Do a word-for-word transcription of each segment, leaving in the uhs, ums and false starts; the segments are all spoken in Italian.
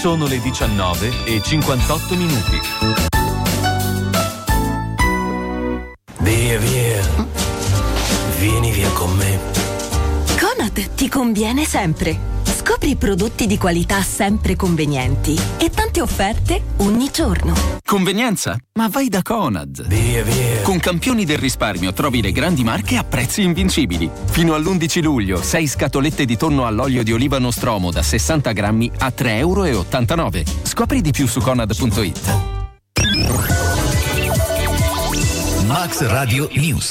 Sono le diciannove e cinquantotto minuti. Via, via. Vieni via con me. Conad ti conviene sempre. Scopri prodotti di qualità sempre convenienti e tante offerte ogni giorno. Convenienza? Ma vai da Conad. Via, via. Con Campioni del risparmio trovi le grandi marche a prezzi invincibili. Fino all'undici luglio, sei scatolette di tonno all'olio di oliva Nostromo da sessanta grammi a tre e ottantanove euro. Scopri di più su conad punto it. Max Radio News.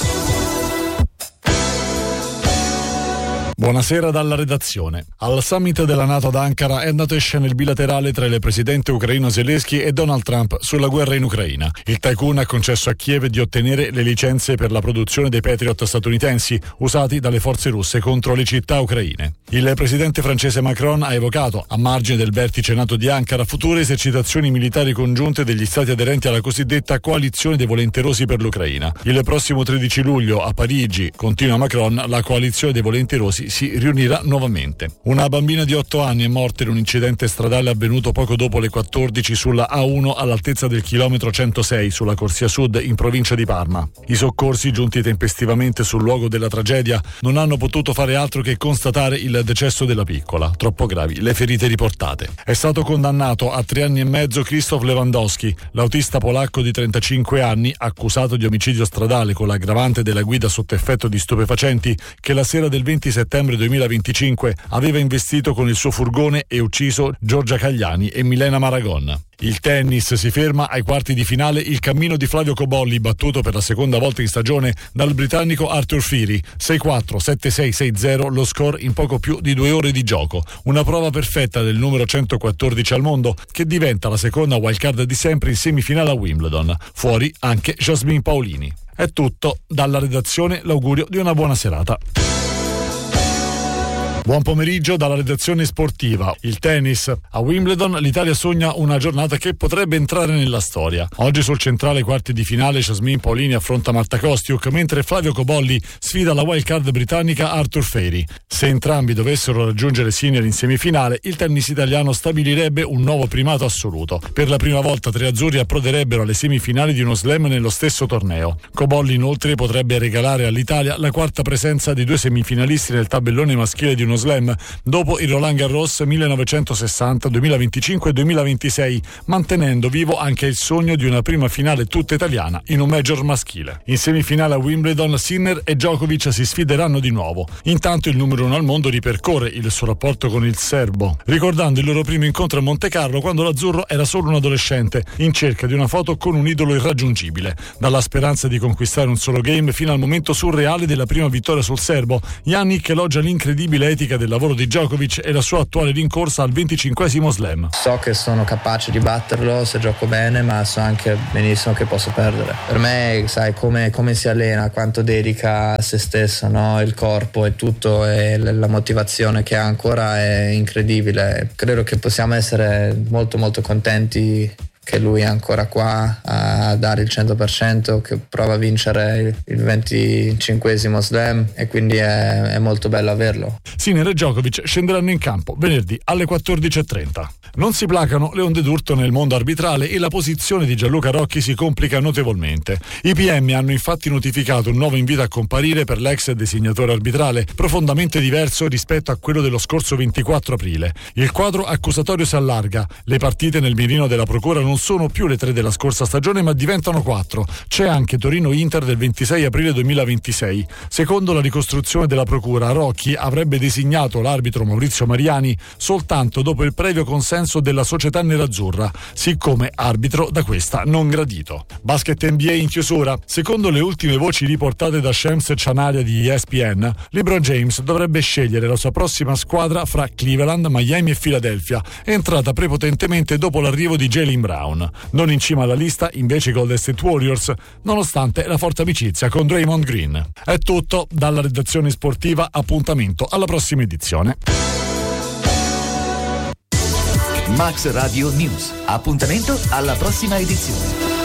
Buonasera dalla redazione. Al summit della NATO ad Ankara è andato in scena il bilaterale tra il presidente ucraino Zelensky e Donald Trump sulla guerra in Ucraina. Il tycoon ha concesso a Kiev di ottenere le licenze per la produzione dei Patriot statunitensi usati dalle forze russe contro le città ucraine. Il presidente francese Macron ha evocato, a margine del vertice NATO di Ankara, future esercitazioni militari congiunte degli stati aderenti alla cosiddetta coalizione dei volenterosi per l'Ucraina. Il prossimo tredici luglio a Parigi, continua Macron, la coalizione dei volenterosi si riunirà nuovamente. Una bambina di otto anni è morta in un incidente stradale avvenuto poco dopo le quattordici sulla A uno all'altezza del chilometro centosei sulla corsia sud in provincia di Parma. I soccorsi, giunti tempestivamente sul luogo della tragedia, non hanno potuto fare altro che constatare il decesso della piccola. Troppo gravi le ferite riportate. È stato condannato a tre anni e mezzo Krzysztof Lewandowski, l'autista polacco di trentacinque anni, accusato di omicidio stradale con l'aggravante della guida sotto effetto di stupefacenti, che la sera del venti settembre duemilaventicinque aveva investito con il suo furgone e ucciso Giorgia Cagliani e Milena Maragon. Il tennis si ferma ai quarti di finale il cammino di Flavio Cobolli, battuto per la seconda volta in stagione dal britannico Arthur Fili. sei quattro, sette sei, sei zero lo score in poco più di due ore di gioco. Una prova perfetta del numero centoquattordici al mondo, che diventa la seconda wildcard di sempre in semifinale a Wimbledon. Fuori anche Jasmine Paolini. È tutto. Dalla redazione l'augurio di una buona serata. Buon pomeriggio dalla redazione sportiva. Il tennis. A Wimbledon l'Italia sogna una giornata che potrebbe entrare nella storia. Oggi sul centrale quarti di finale Jasmine Paolini affronta Marta Kostyuk, mentre Flavio Cobolli sfida la wildcard britannica Arthur Feri. Se entrambi dovessero raggiungere Sinner in semifinale, il tennis italiano stabilirebbe un nuovo primato assoluto. Per la prima volta tre azzurri approderebbero alle semifinali di uno slam nello stesso torneo. Cobolli inoltre potrebbe regalare all'Italia la quarta presenza di due semifinalisti nel tabellone maschile di uno slam dopo il Roland Garros millenovecentosessanta, duemilaventicinque e duemilaventisei, mantenendo vivo anche il sogno di una prima finale tutta italiana in un major maschile. In semifinale a Wimbledon Sinner e Djokovic si sfideranno di nuovo. Intanto il numero uno al mondo ripercorre il suo rapporto con il serbo, ricordando il loro primo incontro a Monte Carlo quando l'azzurro era solo un adolescente in cerca di una foto con un idolo irraggiungibile. Dalla speranza di conquistare un solo game fino al momento surreale della prima vittoria sul serbo, Jannik elogia l'incredibile etica del lavoro di Djokovic e la sua attuale rincorsa al venticinquesimo slam. So che sono capace di batterlo se gioco bene, ma so anche benissimo che posso perdere. Per me, sai, come, come si allena, quanto dedica a se stesso, no? Il corpo e tutto, e la motivazione che ha ancora è incredibile. Credo che possiamo essere molto molto contenti che lui è ancora qua a dare il cento per cento, che prova a vincere il venticinquesimo slam, e quindi è, è molto bello averlo. Sinner e Djokovic scenderanno in campo venerdì alle quattordici e trenta. Non si placano le onde d'urto nel mondo arbitrale e la posizione di Gianluca Rocchi si complica notevolmente. I P M hanno infatti notificato un nuovo invito a comparire per l'ex designatore arbitrale, profondamente diverso rispetto a quello dello scorso ventiquattro aprile. Il quadro accusatorio si allarga, le partite nel mirino della procura non sono più le tre della scorsa stagione ma diventano quattro. C'è anche Torino-Inter del ventisei aprile duemilaventisei. Secondo la ricostruzione della procura, Rocchi avrebbe designato l'arbitro Maurizio Mariani soltanto dopo il previo consenso della società nerazzurra, siccome arbitro da questa non gradito. Basket N B A in chiusura. Secondo le ultime voci riportate da Shams Chanaria di E S P N, LeBron James dovrebbe scegliere la sua prossima squadra fra Cleveland, Miami e Philadelphia, entrata prepotentemente dopo l'arrivo di Jaylen Brown. Non in cima alla lista invece i Golden State Warriors, nonostante la forte amicizia con Draymond Green. È tutto dalla redazione sportiva, appuntamento alla prossima edizione. Max Radio News, appuntamento alla prossima edizione.